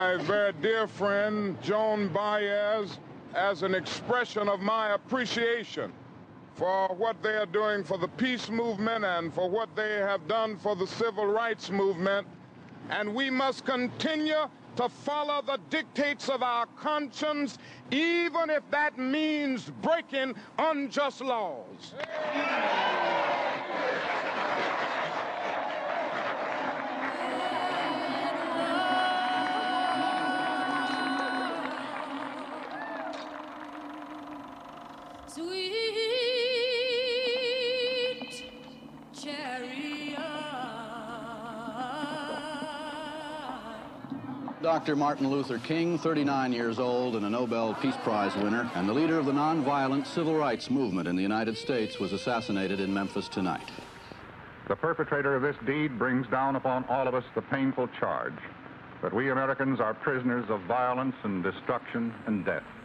My very dear friend, Joan Baez, as an expression of my appreciation for what they are doing for the peace movement and for what they have done for the civil rights movement. And we must continue to follow the dictates of our conscience, even if that means breaking unjust laws. Sweet chariot. Dr. Martin Luther King, 39 years old and a Nobel Peace Prize winner, and the leader of the nonviolent civil rights movement in the United States, was assassinated in Memphis tonight. The perpetrator of this deed brings down upon all of us the painful charge that we Americans are prisoners of violence and destruction and death.